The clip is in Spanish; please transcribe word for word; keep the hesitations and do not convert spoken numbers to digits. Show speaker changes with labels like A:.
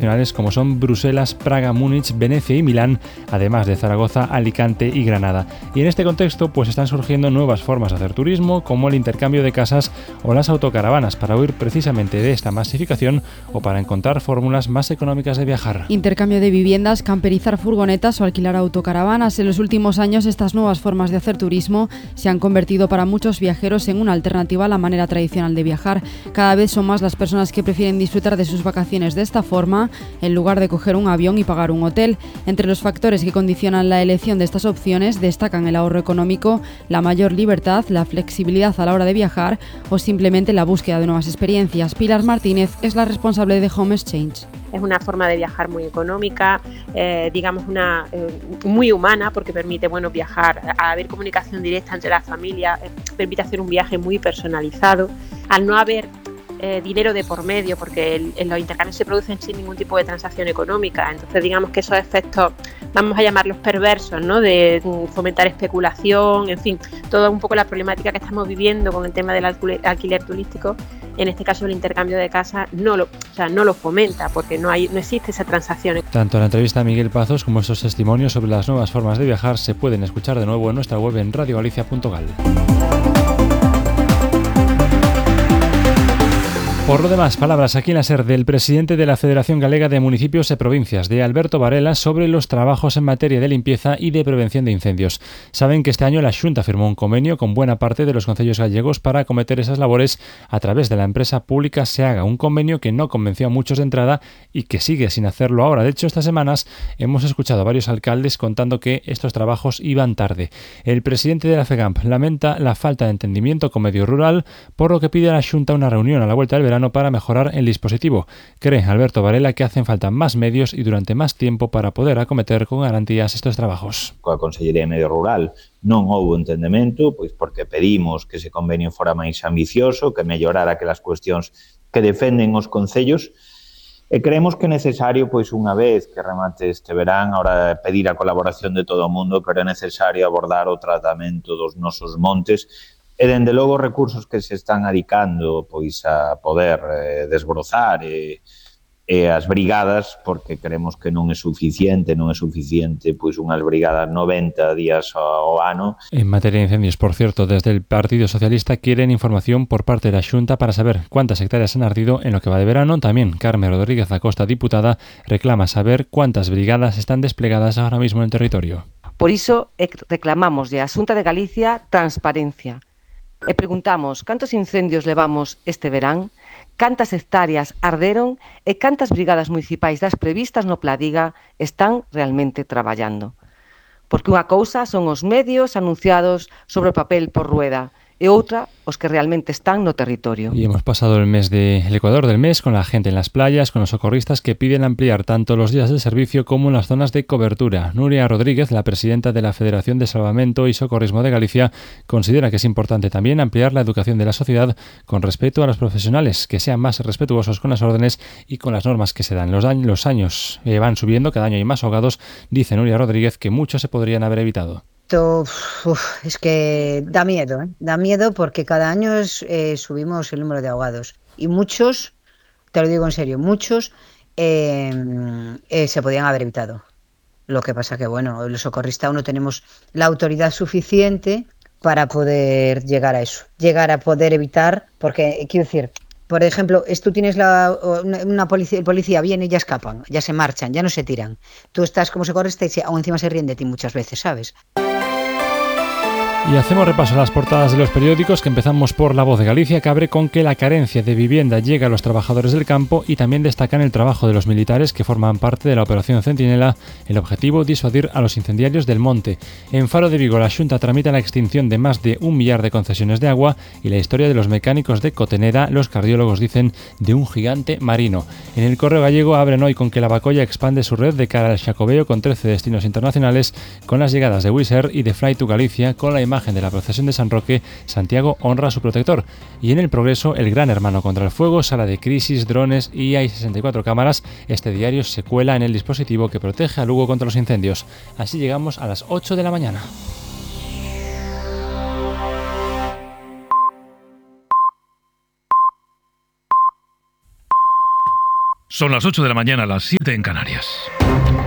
A: internacionales como son Bruselas, Praga, Múnich, Venecia y Milán, además de Zaragoza, Alicante y Granada. Y en este contexto pues están surgiendo nuevas formas de hacer turismo, como el intercambio de casas o las autocaravanas, para huir precisamente de esta masificación o para encontrar fórmulas más económicas de viajar.
B: Intercambio de viviendas, camperizar furgonetas o alquilar autocaravanas. En los últimos años estas nuevas formas de hacer turismo se han convertido para muchos viajeros en una alternativa a la manera tradicional de viajar. Cada vez son más las personas que prefieren disfrutar de sus vacaciones de esta forma en lugar de coger un avión y pagar un hotel. Entre los factores que condicionan la elección de estas opciones destacan el ahorro económico, la mayor libertad, la flexibilidad a la hora de viajar o simplemente la búsqueda de nuevas experiencias. Pilar Martínez es la responsable de Home Exchange.
C: Es una forma de viajar muy económica, eh, digamos una eh, muy humana, porque permite bueno viajar, a haber comunicación directa entre las familias, eh, permite hacer un viaje muy personalizado. Al no haber eh, dinero de por medio, porque el, el, los intercambios se producen sin ningún tipo de transacción económica, entonces digamos que esos efectos, vamos a llamarlos perversos, ¿no? De fomentar especulación, en fin, toda un poco la problemática que estamos viviendo con el tema del alquiler, alquiler turístico. En este caso el intercambio de casa no lo, o sea, no lo fomenta porque no hay, no existe esa transacción.
A: Tanto la entrevista a Miguel Pazos como estos testimonios sobre las nuevas formas de viajar se pueden escuchar de nuevo en nuestra web en radio galicia punto gal. Por lo demás, palabras aquí en la SER del presidente de la Federación Galega de Municipios y Provincias, de Alberto Varela, sobre los trabajos en materia de limpieza y de prevención de incendios. Saben que este año la Xunta firmó un convenio con buena parte de los concellos gallegos para acometer esas labores a través de la empresa pública SEAGA, un convenio que no convenció a muchos de entrada y que sigue sin hacerlo ahora. De hecho, estas semanas hemos escuchado a varios alcaldes contando que estos trabajos iban tarde. El presidente de la FEGAMP lamenta la falta de entendimiento con medio rural, por lo que pide a la Xunta una reunión a la vuelta del verano para mejorar el dispositivo. Cree Alberto Varela que hacen falta más medios y durante más tiempo para poder acometer con garantías estos trabajos.
D: Coa Consellería de Medio Rural non houbo entendemento, pois porque pedimos que ese convenio fora máis ambicioso, que mellorara aquelas cuestións que defenden os concellos, e creemos que é necesario, pois unha vez que remate este verán, ahora pedir a colaboración de todo o mundo, pero é necesario abordar o tratamento dos nosos montes e, dende logo, recursos que se están adicando pois a poder eh, desbrozar e, e as brigadas, porque creemos que non é suficiente, non é suficiente pois unhas brigadas noventa días ao ano.
A: En materia de incendios, por cierto, desde el Partido Socialista quieren información por parte de la Xunta para saber cuántas hectáreas han ardido en lo que va de verano. También Carmen Rodríguez Acosta, diputada, reclama saber cuántas brigadas están desplegadas ahora mismo en el territorio.
E: Por iso reclamamos de a Xunta de Galicia transparencia. E preguntamos cantos incendios levamos este verán, cantas hectáreas arderon e cantas brigadas municipais das previstas no Pladiga están realmente traballando. Porque unha cousa son os medios anunciados sobre o papel por rueda e outra os que realmente están no territorio.
A: Y hemos pasado el mes del de, Ecuador del mes con la gente en las playas, con los socorristas que piden ampliar tanto los días de servicio como en las zonas de cobertura. Nuria Rodríguez, la presidenta de la Federación de Salvamento y Socorrismo de Galicia, considera que es importante también ampliar la educación de la sociedad con respecto a los profesionales, que sean más respetuosos con las órdenes y con las normas que se dan. Los, años, los años eh, van subiendo, cada año hay más ahogados, dice Nuria Rodríguez, que muchos se podrían haber evitado.
F: Uf, es que da miedo, ¿eh? Da miedo porque cada año es, eh, subimos el número de ahogados y muchos, te lo digo en serio, muchos eh, eh, se podían haber evitado. Lo que pasa que, bueno, los socorristas aún no tenemos la autoridad suficiente para poder llegar a eso, llegar a poder evitar, porque quiero decir, por ejemplo, es, tú tienes la, una, una policía, el policía viene y ya escapan, ya se marchan, ya no se tiran. Tú estás como socorrista y aún encima se ríen de ti muchas veces, ¿sabes?
A: Y hacemos repaso a las portadas de los periódicos, que empezamos por La Voz de Galicia, que abre con que la carencia de vivienda llega a los trabajadores del campo, y también destacan el trabajo de los militares que forman parte de la Operación Centinela, el objetivo disuadir a los incendiarios del monte. En Faro de Vigo, la Xunta tramita la extinción de más de un millar de concesiones de agua y la historia de los mecánicos de Cotenera, los cardiólogos dicen, de un gigante marino. En el Correo Gallego abren hoy con que la Bacolla expande su red de cara al Xacobeo con trece destinos internacionales, con las llegadas de Wizz Air y de Fly to Galicia, con la imagen de la procesión de San Roque. Santiago honra a su protector. Y en El Progreso, el Gran Hermano contra el fuego, sala de crisis, drones y hay sesenta y cuatro cámaras. Este diario se cuela en el dispositivo que protege a Lugo contra los incendios. Así llegamos a las ocho de la mañana.
G: Son las ocho de la mañana, las siete en Canarias.